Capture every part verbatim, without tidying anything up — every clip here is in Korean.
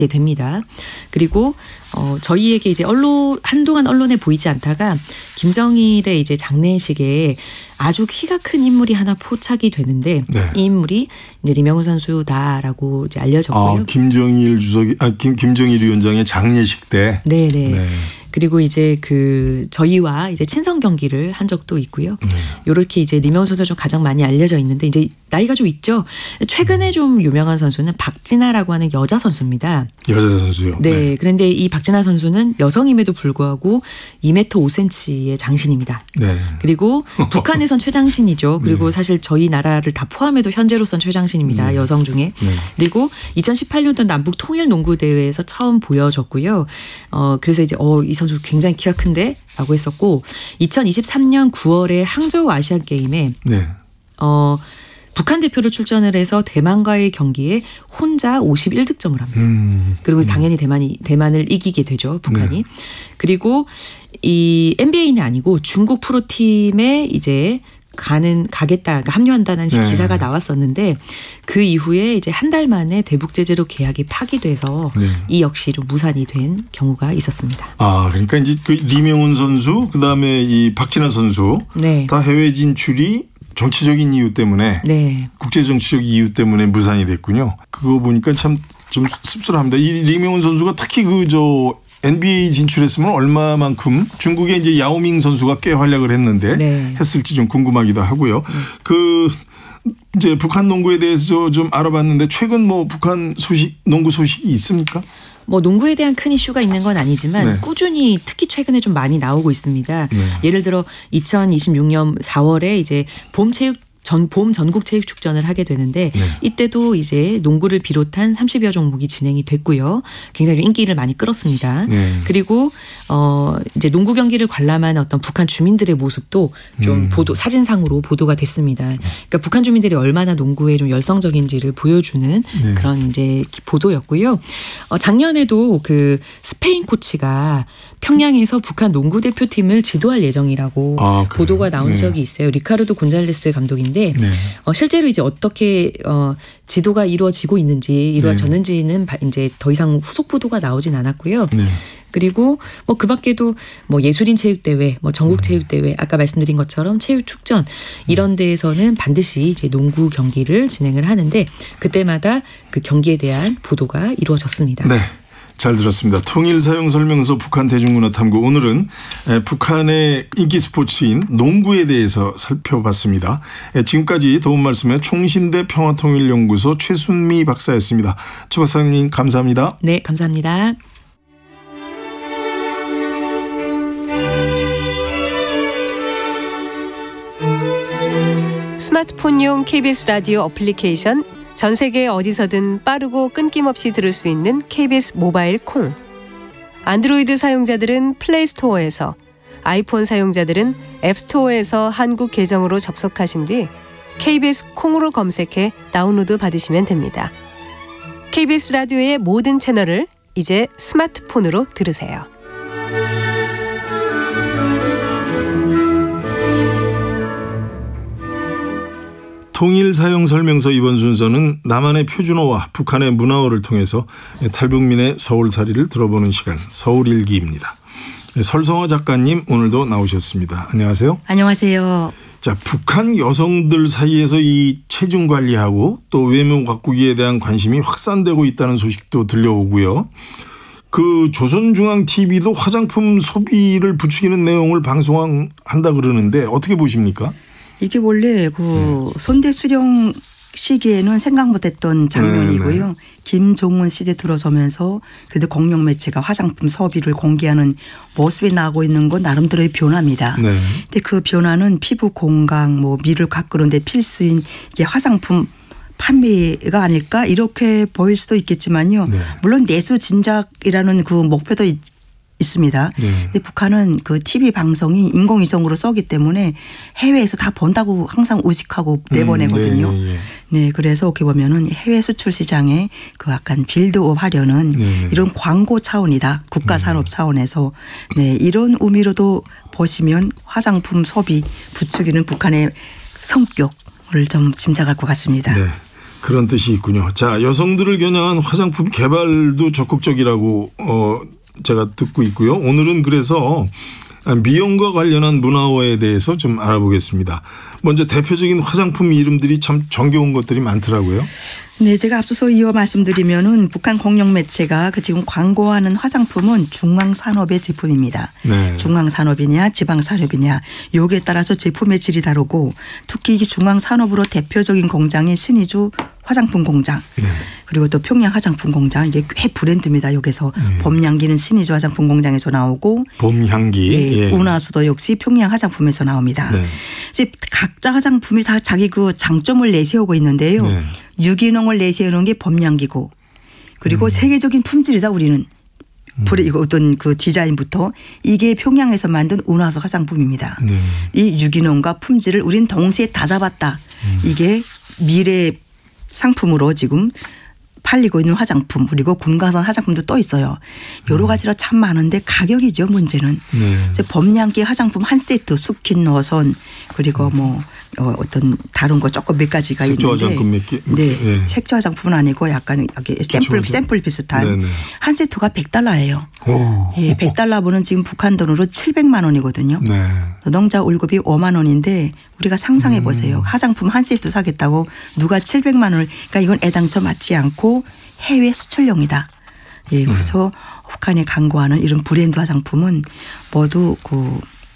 됩니다. 그리고 어, 저희에게 이제 언론 한동안 언론에 보이지 않다가 김정일의 이제 장례식에 아주 키가 큰 인물이 하나 포착이 되는데 네. 이 인물이 이제 리명훈 선수다라고 이제 알려졌고요. 아, 김정일 주석이 아 김 김정일 위원장의 장례식 때. 네네. 네. 그리고 이제 그 저희와 이제 친선 경기를 한 적도 있고요. 네. 이렇게 이제 리명훈 선수가 좀 가장 많이 알려져 있는데 이제 나이가 좀 있죠. 최근에 좀 유명한 선수는 박진아라고 하는 여자 선수입니다. 여자 선수요. 네. 네. 그런데 이 박진아 선수는 여성임에도 불구하고 이 미터 오 센티미터의 장신입니다. 네. 그리고 북한에선 최장신이죠. 그리고 네. 사실 저희 나라를 다 포함해도 현재로선 최장신입니다. 네. 여성 중에. 네. 그리고 이천십팔 년도 남북 통일 농구 대회에서 처음 보여줬고요. 어 그래서 이제 어 이 선수 굉장히 키가 큰데 라고 했었고 이천이십삼 년 구월에 항저우 아시안 게임에 네. 어 북한 대표로 출전을 해서 대만과의 경기에 혼자 오십일 득점을 합니다. 음. 그리고 당연히 대만이 대만을 이기게 되죠. 북한이. 네. 그리고 이 엔비에이는 아니고 중국 프로팀에 이제 가는 가겠다 그러니까 합류한다는 네. 기사가 나왔었는데 그 이후에 이제 한 달 만에 대북 제재로 계약이 파기돼서 네. 이 역시 좀 무산이 된 경우가 있었습니다. 아 그러니까 이제 그 리명훈 선수 그다음에 이 박진아 선수 네. 다 해외 진출이 정치적인 이유 때문에 네. 국제 정치적 이유 때문에 무산이 됐군요. 그거 보니까 참 좀 씁쓸합니다. 이 리명훈 선수가 특히 그 저 엔비에이 진출했으면 얼마만큼 중국의 이제 야오밍 선수가 꽤 활약을 했는데 네. 했을지 좀 궁금하기도 하고요. 네. 그 이제 북한 농구에 대해서 좀 알아봤는데 최근 뭐 북한 소식 농구 소식이 있습니까? 뭐 농구에 대한 큰 이슈가 있는 건 아니지만 네. 꾸준히 특히 최근에 좀 많이 나오고 있습니다. 네. 예를 들어 이천이십육 년 사월에 이제 봄 체육 전, 봄 전국 체육 축전을 하게 되는데 네. 이때도 이제 농구를 비롯한 삼십여 종목이 진행이 됐고요. 굉장히 인기를 많이 끌었습니다. 네. 그리고 어 이제 농구 경기를 관람한 어떤 북한 주민들의 모습도 좀 음. 보도 사진상으로 보도가 됐습니다. 그러니까 북한 주민들이 얼마나 농구에 좀 열성적인지를 보여주는 네. 그런 이제 보도였고요. 어 작년에도 그 스페인 코치가 평양에서 북한 농구 대표팀을 지도할 예정이라고 아, 보도가 나온 네. 적이 있어요. 리카르도 곤잘레스 감독인데 네. 어, 실제로 이제 어떻게 어, 지도가 이루어지고 있는지 이루어졌는지는 네. 이제 더 이상 후속 보도가 나오진 않았고요. 네. 그리고 뭐 그밖에도 뭐 예술인 체육대회, 뭐 전국 체육대회, 아까 말씀드린 것처럼 체육축전 이런 데에서는 반드시 이제 농구 경기를 진행을 하는데 그때마다 그 경기에 대한 보도가 이루어졌습니다. 네. 잘 들었습니다. 통일사용설명서 북한 대중문화탐구 오늘은 북한의 인기 스포츠인 농구에 대해서 살펴봤습니다. 지금까지 도움 말씀에 총신대 평화통일연구소 최순미 박사였습니다. 최 박사님 감사합니다. 네, 감사합니다. 스마트폰용 케이비에스 라디오 어플리케이션 전 세계 어디서든 빠르고 끊김없이 들을 수 있는 케이비에스 모바일 콩. 안드로이드 사용자들은 플레이스토어에서, 아이폰 사용자들은 앱스토어에서 한국 계정으로 접속하신 뒤 케이비에스 콩으로 검색해 다운로드 받으시면 됩니다. 케이비에스 라디오의 모든 채널을 이제 스마트폰으로 들으세요. 통일사용설명서 이번 순서는 남한의 표준어와 북한의 문화어를 통해서 탈북민의 서울살이를 들어보는 시간 서울일기입니다. 설성화 작가님 오늘도 나오셨습니다. 안녕하세요. 안녕하세요. 자, 북한 여성들 사이에서 이 체중 관리하고 또 외모 가꾸기에 대한 관심이 확산되고 있다는 소식도 들려오고요. 그 조선중앙티비도 화장품 소비를 부추기는 내용을 방송한다 그러는데 어떻게 보십니까? 이게 원래 그 네. 선대 수령 시기에는 생각 못했던 장면이고요. 네, 네. 김종은 시대 들어서면서 그래도 공영 매체가 화장품 소비를 공개하는 모습이 나오고 있는 건 나름대로의 변화입니다. 네. 근데 그 변화는 피부 건강, 뭐 미를 가꾸는 데 필수인 이게 화장품 판매가 아닐까 이렇게 보일 수도 있겠지만요. 네. 물론 내수 진작이라는 그 목표도 있, 있습니다. 네. 근데 북한은 그 티비 방송이 인공위성으로 쏘기 때문에 해외에서 다 본다고 항상 우직하고 내보내거든요. 음, 네, 네, 네. 네, 그래서 어떻게 보면은 해외 수출 시장에 그 약간 빌드업 하려는 네, 이런 광고 차원이다. 국가 산업 네. 차원에서 네, 이런 의미로도 보시면 화장품 소비 부추기는 북한의 성격을 좀 짐작할 것 같습니다. 네. 그런 뜻이 있군요. 자, 여성들을 겨냥한 화장품 개발도 적극적이라고 어, 제가 듣고 있고요. 오늘은 그래서 미용과 관련한 문화어에 대해서 좀 알아보겠습니다. 먼저 대표적인 화장품 이름들이 참 정겨운 것들이 많더라고요. 네, 제가 앞서서 이어 말씀드리면은 북한 공영 매체가 그 지금 광고하는 화장품은 중앙산업의 제품입니다. 네. 중앙산업이냐 지방산업이냐 여기에 따라서 제품의 질이 다르고 특히 이 중앙산업으로 대표적인 공장이 신의주 화장품 공장 네. 그리고 또 평양 화장품 공장 이게 꽤 브랜드입니다. 여기서 네. 봄향기는 신의주 화장품 공장에서 나오고 봄향기 네, 예. 운하수도 역시 평양 화장품에서 나옵니다. 네. 이제 각자 화장품이 다 자기 그 장점을 내세우고 있는데요. 네. 유기농을 내세우는 게 봄향기고 그리고 음. 세계적인 품질이다 우리는. 음. 이거 어떤 그 디자인부터 이게 평양에서 만든 운하수 화장품입니다. 네. 이 유기농과 품질을 우리는 동시에 다 잡았다. 음. 이게 미래 상품으로 지금 팔리고 있는 화장품 그리고 금강산 화장품도 또 있어요. 여러 가지로 참 많은데 가격이죠 문제는. 네. 이제 범양기 화장품 한 세트 스킨 로션 그리고 뭐 어떤 다른 거 조금 몇 가지가 색조 있는데. 화장품 몇 개. 네. 네. 색조 화장품은 아니고 약간 여기 샘플 샘플 비슷한 네네. 한 세트가 백 달러예요. 오. 예, 백 달러분은 지금 북한 돈으로 칠백만 원이거든요. 네. 노동자 월급이 오만 원인데 우리가 상상해 보세요. 음. 화장품 한 세트 사겠다고 누가 칠백만 원을 그러니까 이건 애당초 맞지 않고 해외 수출용이다. 예, 그래서 네. 북한이 광고하는 이런 브랜드 화장품은 모두 그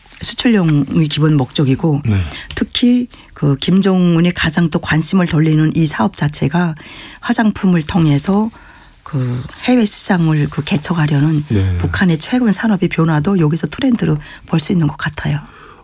수출용이 기본 목적이고 네. 특히 그 김정은이 가장 또 관심을 돌리는 이 사업 자체가 화장품을 통해서 그 해외 시장을 그 개척하려는 네. 북한의 최근 산업의 변화도 여기서 트렌드로 볼 수 있는 것 같아요.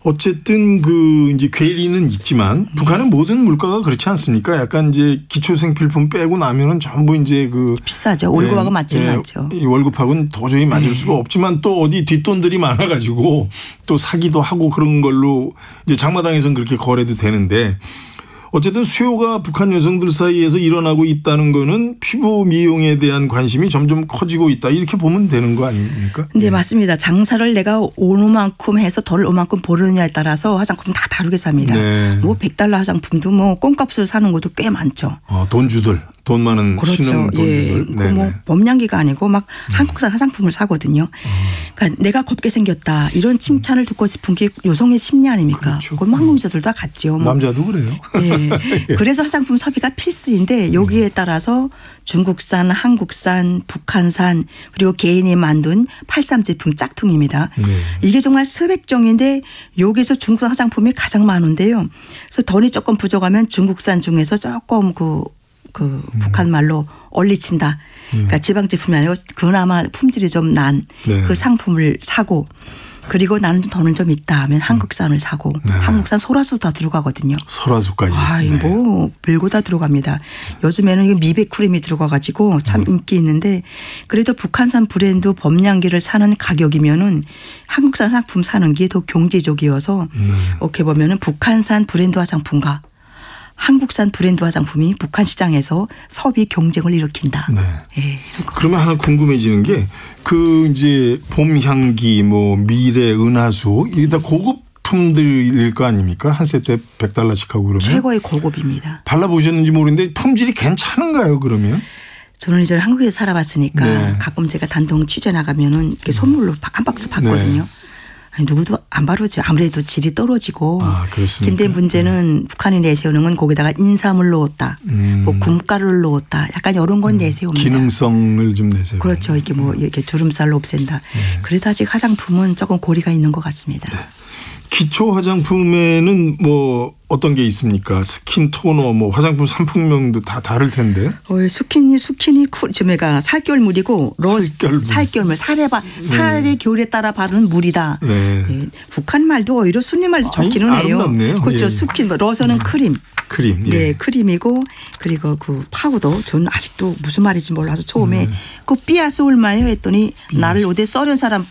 어쨌든 그 이제 괴리는 있지만 북한은 모든 물가가 그렇지 않습니까? 약간 이제 기초 생필품 빼고 나면은 전부 이제 그 비싸죠. 월급하고 네, 맞지는 네, 않죠. 이 월급하고는 도저히 맞을 네. 수가 없지만 또 어디 뒷돈들이 많아가지고 또 사기도 하고 그런 걸로 이제 장마당에서는 그렇게 거래도 되는데. 어쨌든 수요가 북한 여성들 사이에서 일어나고 있다는 거는 피부 미용에 대한 관심이 점점 커지고 있다. 이렇게 보면 되는 거 아닙니까? 네, 네. 맞습니다. 장사를 내가 오만큼 해서 덜 오만큼 버르느냐에 따라서 화장품 다 다르게 삽니다. 네. 뭐 백 달러 화장품도 뭐 꽁값으로 사는 것도 꽤 많죠. 어, 돈주들. 돈 많은 그렇죠. 신흥 돈주들. 예. 그 뭐 범양기가 아니고 막 네. 한국산 화장품을 사거든요. 그러니까 내가 곱게 생겼다 이런 칭찬을 듣고 싶은 게 여성의 심리 아닙니까? 그렇죠. 그건 한국 여자들도 다 같죠. 뭐. 남자도 그래요. 예. 그래서 화장품 소비가 필수인데 여기에 따라서 중국산, 한국산, 북한산 그리고 개인이 만든 팔십삼 제품 짝퉁입니다. 네. 이게 정말 수백 종인데 여기서 중국산 화장품이 가장 많은데요. 그래서 돈이 조금 부족하면 중국산 중에서 조금 그 그 음. 북한 말로 얼리친다. 그러니까 네. 지방 제품이 아니고 그나마 품질이 좀 난 그 네. 상품을 사고 그리고 나는 돈은 좀 있다 하면 한국산을 사고 네. 한국산 소라수 다 들어가거든요. 소라수까지. 아, 네. 뭐 별거 다 들어갑니다. 요즘에는 미백 크림이 들어가 가지고 참 음. 인기 있는데 그래도 북한산 브랜드 범양기를 사는 가격이면은 한국산 화장품 사는 게 더 경제적이어서 네. 어떻게 보면은 북한산 브랜드 화장품과 한국산 브랜드 화장품이 북한 시장에서 소비 경쟁을 일으킨다. 네. 네. 그러면 하나 궁금해지는 게 그 이제 봄 향기, 뭐 미래, 은하수 이게 다 고급품들일 거 아닙니까? 한 세트에 백 달러씩 하고 그러면 최고의 고급입니다. 발라보셨는지 모르는데 품질이 괜찮은가요? 그러면? 저는 이제 한국에서 살아봤으니까 네. 가끔 제가 단독 취재 나가면은 이렇게 선물로 한 박스 받거든요. 네. 아니, 누구도 안 바르죠. 아무래도 질이 떨어지고. 아, 그렇습니까? 근데 문제는 음. 북한이 내세우는 건 거기다가 인삼을 넣었다. 음. 뭐 금가루를 넣었다. 약간 이런 건 음. 내세웁니다. 기능성을 좀 내세우고. 그렇죠. 이게 뭐 이렇게 주름살로 없앤다. 네. 그래도 아직 화장품은 조금 고리가 있는 것 같습니다. 네. 기초 화장품에는 뭐 어떤 게 있습니까? 스킨 토너, 뭐 화장품 상품명도 다 다를 텐데. 어, 스킨이 스킨이 좀애가 살결물이고 로즈 살결물, 살결물 살에 바, 살의 네. 겨울에 따라 바르는 물이다. 네. 네. 북한 말도 오히려 순리 말도 좋기는 아니, 해요. 아름답네요. 그렇죠. 예. 스킨, 로션은 음. 크림. 크림. 예. 네, 크림이고 그리고 그 파우더. 저는 아직도 무슨 말인지 몰라서 처음에 네. 그 삐아스 얼마예요 했더니 삐아스. 나를 어디 썰은 사람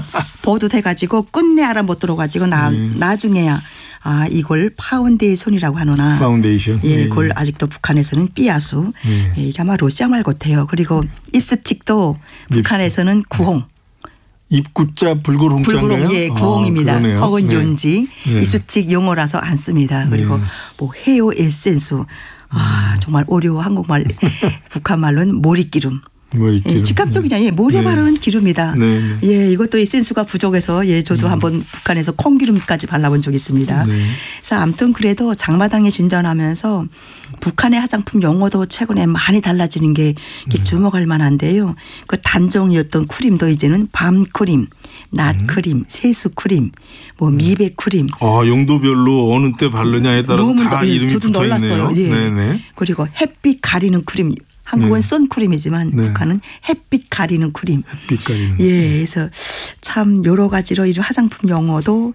버릇해가지고 끝내 알아못 들어가지고 나 네. 나중에야. 아, 이걸 파운데이션이라고 하노나. 파운데이션. 예, 그걸 예. 아직도 북한에서는 삐아수. 예. 예, 이게 아마 러시아 말 같아요. 그리고 입스틱도 북한에서는 구홍. 입구자 불구홍자인가요? 불구홍, 예, 구홍입니다. 아, 혹은 네. 윤지. 예. 입스틱 용어라서 안 씁니다. 그리고 예. 뭐 헤어 에센스. 아, 정말 오류 한국말 북한 말로는 모리기름. 머리기름. 예, 즉각적이잖아요. 예, 모래 바르는 네. 기름이다. 네, 네. 예, 이것도 센스가 부족해서 예, 저도 음. 한번 북한에서 콩기름까지 발라본 적이 있습니다. 네. 그래서 아무튼 그래도 장마당이 진전하면서 북한의 화장품 용어도 최근에 많이 달라지는 게 네. 주목할 만한데요. 그 단종이었던 크림도 이제는 밤 크림, 낮 음. 크림, 세수 크림, 뭐 미백 크림. 아, 용도별로 어느 때 바르냐에 따라서 다 예, 이름이 저도 붙어 놀랐어요. 있네요. 예. 네네. 그리고 햇빛 가리는 크림. 한국은 네. 선크림이지만 네. 북한은 햇빛 가리는 크림. 햇빛 가리는. 예, 그래서 참 여러 가지로 이 화장품 용어도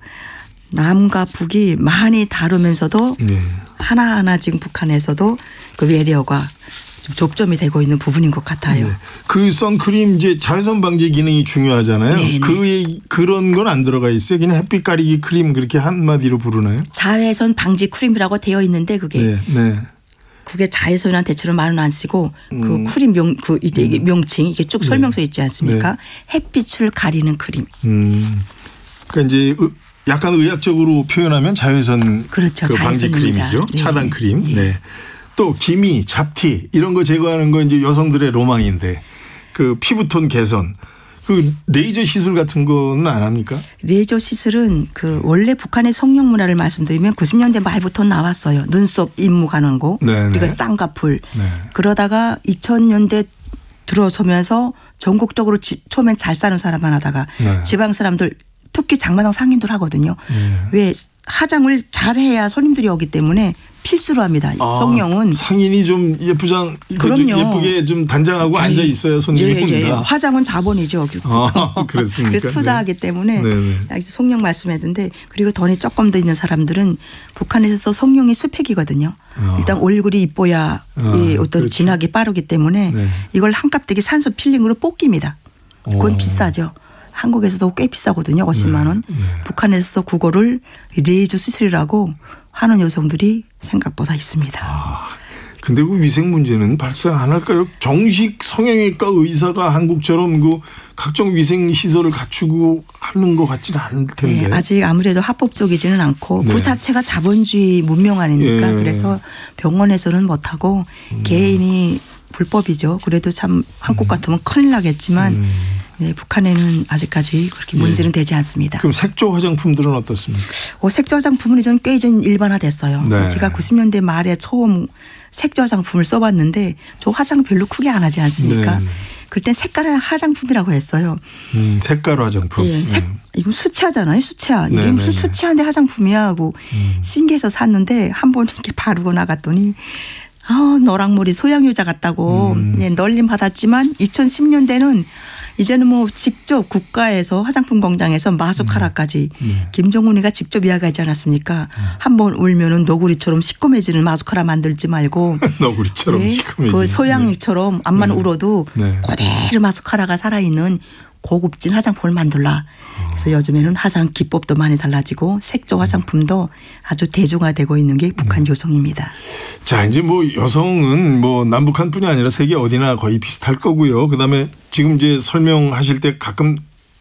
남과 북이 많이 다루면서도 네. 하나하나 지금 북한에서도 그 외래어가 좀 접점이 되고 있는 부분인 것 같아요. 네. 그 선크림 이제 자외선 방지 기능이 중요하잖아요. 네네. 그 그런 건 안 들어가 있어요. 그냥 햇빛 가리기 크림 그렇게 한마디로 부르나요? 자외선 방지 크림이라고 되어 있는데 그게. 네. 네. 그게 자외선이란 대체로 말은 안 쓰고 음. 그 크림 명, 그 이게 음. 명칭 이게 쭉 설명서 있지 않습니까? 네. 햇빛을 가리는 크림. 음. 그러니까 이제 약간 의학적으로 표현하면 자외선 그렇죠. 그 방지 크림이죠. 네. 차단 크림. 네. 네. 또 기미, 잡티 이런 거 제거하는 거 이제 여성들의 로망인데 그 피부톤 개선. 그 레이저 시술 같은 거는 안 합니까? 레이저 시술은 그 원래 북한의 성형 문화를 말씀드리면 구십 년대 말부터 나왔어요. 눈썹 임무 가는 거. 네네. 그리고 쌍꺼풀. 네. 그러다가 이천 년대 들어서면서 전국적으로 지, 처음엔 잘 사는 사람만 하다가 네. 지방 사람들 특히 장마당 상인들 하거든요. 네. 왜 화장을 잘해야 손님들이 오기 때문에 필수로 합니다. 아, 성형은. 상인이 좀 예쁘장, 그럼요. 예쁘게 좀 단장하고 앉아 있어야 손님이 예, 옵니다. 예. 화장은 자본이죠. 아, 그렇습니까? 그래서 투자하기 네. 때문에 네네. 성형 말씀했는데 그리고 돈이 조금 더 있는 사람들은 북한에서 성형이 수팩이거든요. 아. 일단 얼굴이 이뻐야 아, 이 어떤 그렇죠. 진학이 빠르기 때문에 네. 이걸 한값되게 산소 필링으로 뽑깁니다. 그건 오. 비싸죠. 한국에서도 꽤 비싸거든요. 오십만 원. 네. 네. 북한에서도 그거를 레이저 수술이라고 하는 여성들이 생각보다 있습니다. 아, 근데 그 위생 문제는 발생 안 할까요? 정식 성형외과 의사가 한국처럼 그 각종 위생 시설을 갖추고 하는 것 같지는 않을 텐데. 네, 아직 아무래도 합법적이지는 않고 네. 그 자체가 자본주의 문명 아닙니까? 네. 그래서 병원에서는 못하고 음. 개인이 불법이죠. 그래도 참 한국 같으면 음. 큰일 나겠지만 음. 네, 북한에는 아직까지 그렇게 문제는 예. 되지 않습니다. 그럼 색조 화장품들은 어떻습니까? 어, 색조 화장품은 이제 꽤 좀 일반화됐어요. 네. 제가 구십 년대 말에 처음 색조 화장품을 써봤는데 저 화장 별로 크게 안 하지 않습니까? 네. 그때 색깔 화장품이라고 했어요. 음, 색깔 화장품. 예, 색, 음. 이건 수채화잖아요. 수채화. 이게 네, 무슨 네, 수채화인데 화장품이야 하고 음. 신기해서 샀는데 한 번 이렇게 바르고 나갔더니 아, 노랑머리 소양유자 같다고 음. 네, 널림 받았지만 이천십 년대는 이제는 뭐 직접 국가에서 화장품 공장에서 마스카라까지 음. 네. 김정은이가 직접 이야기하지 않았습니까? 네. 한번 울면은 너구리처럼 시꺼매지는 마스카라 만들지 말고 너구리처럼 네. 시꺼매지는 그 소양이처럼 앞만 네. 울어도 네. 그대로 마스카라가 살아있는 고급진 화장품을 만들라. 그래서 요즘에는 화장 기법도 많이 달라지고 색조 화장품도 아주 대중화되고 있는 게 북한 여성입니다. 자, 이제 뭐 여성은 뭐 남북한뿐이 아니라 세계 어디나 거의 비슷할 거고요. 그다음에 지금 이제 설명하실 때 가끔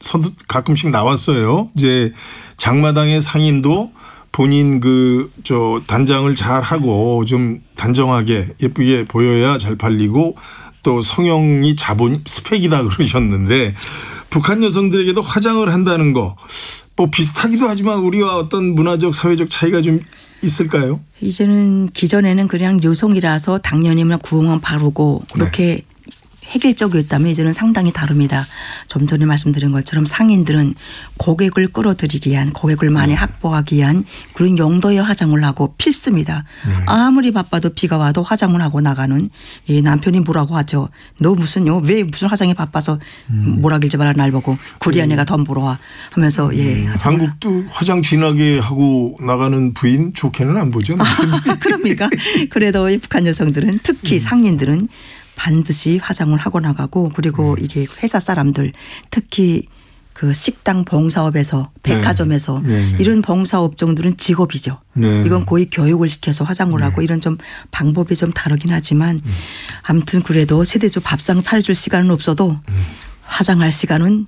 가끔씩 나왔어요. 이제 장마당의 상인도 본인 그 저 단장을 잘 하고 좀 단정하게 예쁘게 보여야 잘 팔리고 또 성형이 자본 스펙이다 그러셨는데 북한 여성들에게도 화장을 한다는 거 뭐 비슷하기도 하지만 우리와 어떤 문화적 사회적 차이가 좀 있을까요? 이제는 기존에는 그냥 여성이라서 당연히 구홍만 바르고 그렇게 네. 획일적이었다면 이제는 상당히 다릅니다. 좀 전에 말씀드린 것처럼 상인들은 고객을 끌어들이기 위한 고객을 많이 네. 확보하기 위한 그런 용도의 화장을 하고 필수입니다. 네. 아무리 바빠도 비가 와도 화장을 하고 나가는 예, 남편이 뭐라고 하죠. 너 무슨요? 왜 무슨 화장이 바빠서 음. 뭐라 길지 마라 날 보고 구리한 애가 돈 벌어와 하면서 음. 예. 한국도 화장 진하게 하고 나가는 부인 좋게는 안 보죠. 아, 그럽니까? 그래도 북한 여성들은 특히 음. 상인들은 반드시 화장을 하고 나가고 그리고 음. 이게 회사 사람들 특히 그 식당 봉사업에서 백화점에서 네. 네. 이런 봉사업종들은 직업이죠. 네. 이건 거의 교육을 시켜서 화장을 네. 하고 이런 좀 방법이 좀 다르긴 하지만 음. 아무튼 그래도 세대주 밥상 차려줄 시간은 없어도 음. 화장할 시간은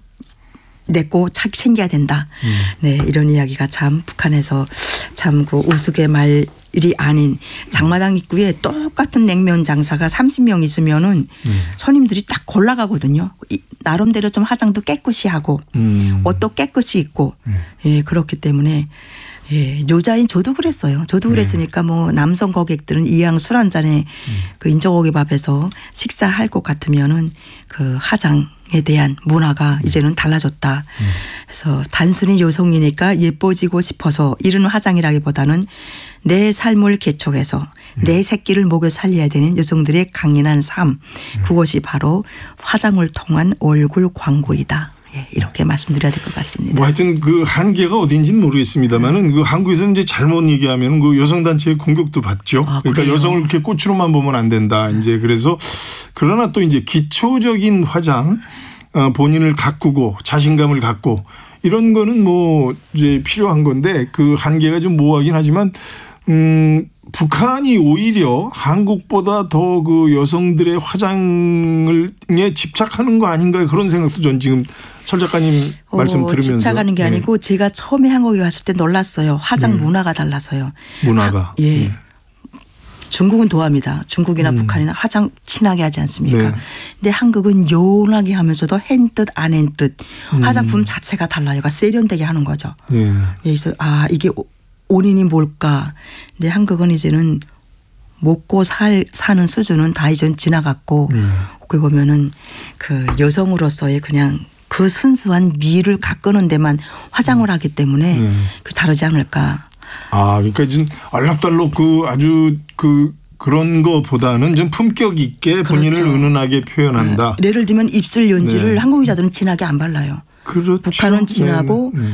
내고 챙겨야 된다. 음. 네, 이런 이야기가 참 북한에서 참 그 우스갯말 일이 아닌 장마당 입구에 똑같은 냉면 장사가 삼십 명 있으면은 음. 손님들이 딱 골라가거든요. 나름대로 좀 화장도 깨끗이 하고 음. 옷도 깨끗이 입고 음. 예, 그렇기 때문에 예, 여자인 저도 그랬어요. 저도 그랬으니까 네. 뭐 남성 고객들은 이왕 술 한 잔에 음. 그 인조고기밥에서 식사할 것 같으면은 그 화장에 대한 문화가 음. 이제는 달라졌다. 음. 그래서 단순히 여성이니까 예뻐지고 싶어서 이런 화장이라기보다는 내 삶을 개척해서 음. 내 새끼를 먹여 살려야 되는 여성들의 강인한 삶. 음. 그것이 바로 화장을 통한 얼굴 광고이다. 예, 이렇게 말씀드려야 될 것 같습니다. 뭐 하여튼 그 한계가 어딘지는 모르겠습니다만은 그 한국에서는 이제 잘못 얘기하면 그 여성단체의 공격도 받죠. 아, 그러니까 여성을 그렇게 꽃으로만 보면 안 된다. 이제 그래서 그러나 또 이제 기초적인 화장, 어, 본인을 가꾸고 자신감을 갖고 이런 거는 뭐 이제 필요한 건데 그 한계가 좀 모호하긴 하지만 음, 북한이 오히려 한국보다 더 그 여성들의 화장을 에 집착하는 거 아닌가 그런 생각도 전 지금 설 작가님 말씀 어, 들으면서. 집착하는 게 아니고 네. 제가 처음에 한국에 왔을 때 놀랐어요. 화장 음. 문화가 달라서요. 문화가. 아, 예. 네. 중국은 도합니다. 중국이나 음. 북한이나 화장 진하게 하지 않습니까? 네. 근데 한국은 요원하게 하면서도 한 듯 안 한 듯 음. 화장품 자체가 달라요. 그러니까 세련되게 하는 거죠. 네. 그래서 아 이게 원인이 뭘까? 근데 한국은 이제는 먹고 살 사는 수준은 다 이제 지나갔고 네. 거기 보면은 그 여성으로서의 그냥 그 순수한 미를 가꾸는 데만 화장을 하기 때문에 네. 그 다르지 않을까? 아, 그러니까 좀 알록달록 그 아주 그 그런 거보다는 좀 품격 있게 본인을 그렇죠. 은은하게 표현한다. 네. 예를 들면 입술 연지를 네. 한국 여자들은 진하게 안 발라요. 그렇죠. 북한은 진하고. 네. 네.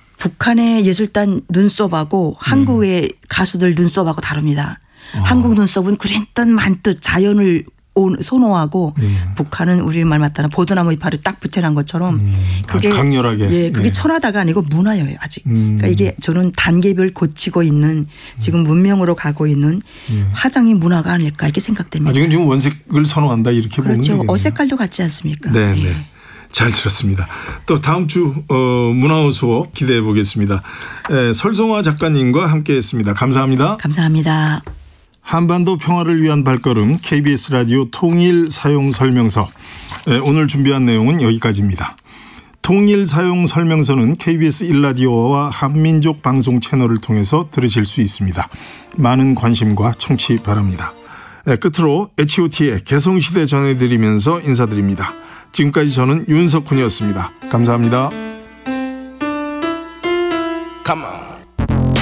북한의 예술단 눈썹하고 한국의 음. 가수들 눈썹하고 다릅니다. 어. 한국 눈썹은 그랬던 만뜻 자연을 선호하고 네. 북한은 우리말 맞다나 보드나무 이파를 딱 붙여놓은 것처럼 음. 그게 아주 강렬하게. 예, 그게 네. 천하다가 아니고 문화예요 아직. 음. 그러니까 이게 저는 단계별 고치고 있는 지금 문명으로 가고 있는 네. 화장이 문화가 아닐까 이렇게 생각됩니다. 아직은 지금 원색을 선호한다 이렇게 보는 거죠. 그렇죠. 어색깔도 같지 않습니까? 네. 네. 예. 잘 들었습니다. 또 다음 주 어, 문화어 수업 기대해 보겠습니다. 에, 설송화 작가님과 함께했습니다. 감사합니다. 감사합니다. 한반도 평화를 위한 발걸음 케이비에스 라디오 통일 사용 설명서. 에, 오늘 준비한 내용은 여기까지입니다. 통일 사용 설명서는 케이비에스 일 라디오와 한민족 방송 채널을 통해서 들으실 수 있습니다. 많은 관심과 청취 바랍니다. 에, 끝으로 에이치 오 티의 개성시대 전해드리면서 인사드립니다. 지금까지 저는 윤석훈이었습니다. 감사합니다. Come on.